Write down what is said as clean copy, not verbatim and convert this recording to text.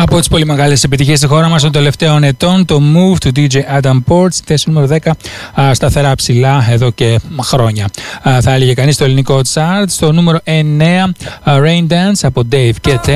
Από τις πολύ μεγάλες επιτυχίες στη χώρα μας των τελευταίων ετών, το Move του DJ Adam Ports, θέση νούμερο 10, σταθερά ψηλά εδώ και χρόνια. Θα έλεγε κανείς το ελληνικό chart. Στο νούμερο 9, Rain Dance από Dave Guetta.